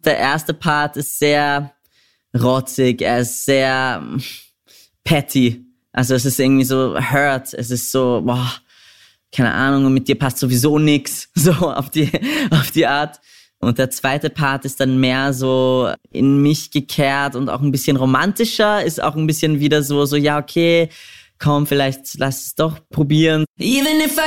Der erste Part ist sehr rotzig, er ist sehr petty. Also es ist irgendwie so hurt, es ist so, boah, keine Ahnung, mit dir passt sowieso nix, so auf die Art. Und der zweite Part ist dann mehr so in mich gekehrt und auch ein bisschen romantischer, ist auch ein bisschen wieder so, ja, okay, komm, vielleicht lass es doch probieren.